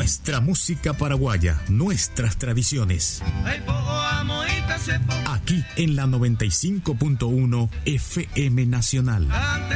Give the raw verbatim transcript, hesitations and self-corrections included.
Nuestra música paraguaya, nuestras tradiciones. Aquí en la noventa y cinco punto uno F M Nacional.